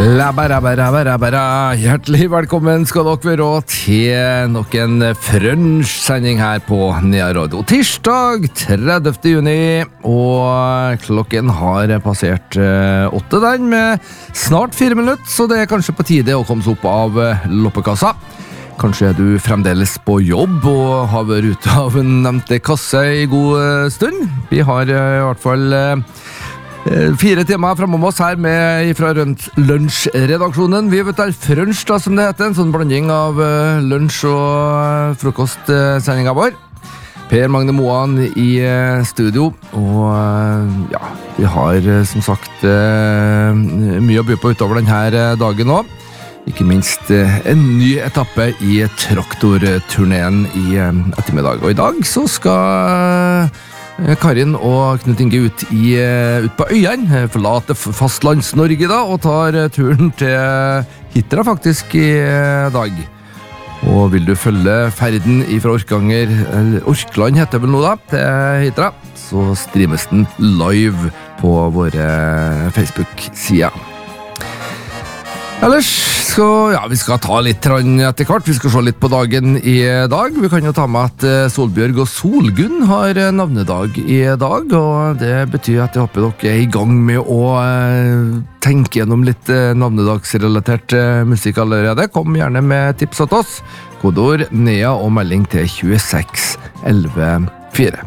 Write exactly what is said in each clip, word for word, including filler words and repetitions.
Labba-rabba-rabba-rabba. Hjertelig velkommen skal dere være til nok en Frunch-sending her på Nea Radio. Tirsdag tredivte juni, og klokken har passert uh, åtte den med snart fire minutter, så det er kanskje på tide å komme seg opp av uh, loppekassa. Kanskje er du fremdeles på jobb og har vært ute av en nevnte kasse i god uh, stund. Vi har uh, i hvert fall... Uh, Fire timer framom oss her med fra lunsjredaksjonen. Vi vet der Frunch da, som det heter, en sånn blanding av uh, lunsj og uh, frokostsendingen vår. Per Magne Moan i uh, studio, og uh, ja, vi har uh, som sagt uh, mye å by på utover denne dagen også. Ikke minst uh, en ny etappe i traktorturneen i uh, ettermiddag. Og i dag så skal... Uh, Karin og Knut Inge ut, i, ut på øyene, forlater fastlands-Norge da, og tar turen til Hitra faktisk i dag. Og vil du følge ferden fra Orkanger, eller Orkland heter det vel nå da, til Hitra, så streames den live på våre Facebook-sider. Ellers så, ja, vi skal ta litt etter hvert, vi skal se litt på dagen i dag. Vi kan jo ta med at Solbjørg og Solgunn har navnedag i dag, og det betyr at jeg håper dere er i gang med å tenke gjennom litt navnedagsrelatert musikk allerede. Kom gjerne med tips til oss. Kodord Nea og melding til tjueseks elleve fire.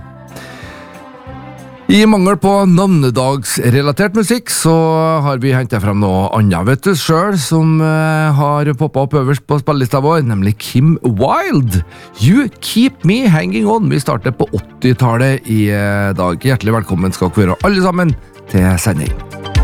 I mangel på navnedagsrelatert musikk så har vi hentet frem noe annet, vet du selv, som uh, har poppet opp øverst på spillelista vår, nemlig Kim Wilde. You Keep Me Hanging On. Vi starter på åttitallet i uh, dag. Hjertelig velkommen skal dere være alle sammen til sending.